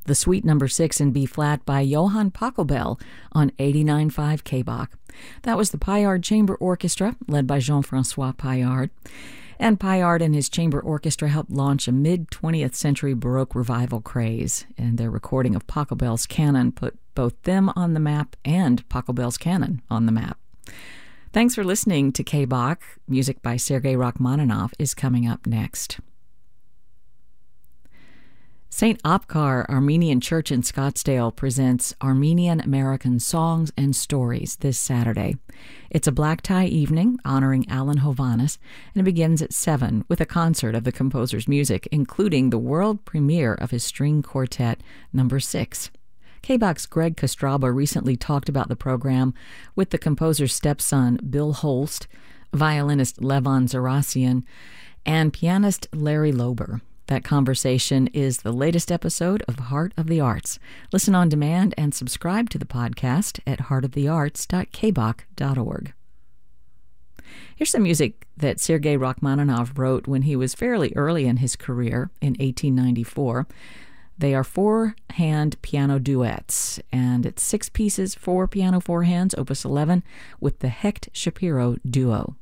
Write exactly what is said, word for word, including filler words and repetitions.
the Suite Number six in B-flat by Johann Pachelbel on eighty-nine point five K B O C. That was the Paillard Chamber Orchestra, led by Jean-François Paillard. And Paillard and his chamber orchestra helped launch a mid-twentieth century Baroque revival craze, and their recording of Pachelbel's canon put both them on the map and Pachelbel's canon on the map. Thanks for listening to K B O C. Music by Sergei Rachmaninoff is coming up next. Saint Ophkar Armenian Church in Scottsdale presents Armenian American Songs and Stories this Saturday. It's a black tie evening honoring Alan Hovhannes, and it begins at seven with a concert of the composer's music, including the world premiere of his string quartet, number six. K B O C's Greg Kostraba recently talked about the program with the composer's stepson, Bill Holst, violinist Levon Zarassian, and pianist Larry Lober. That conversation is the latest episode of Heart of the Arts. Listen on demand and subscribe to the podcast at heart of the arts dot k b o c dot org. Here's some music that Sergei Rachmaninoff wrote when he was fairly early in his career in eighteen ninety-four. They are four-hand piano duets, and it's six pieces, four piano four hands, opus eleven, with the Hecht Shapiro Duo.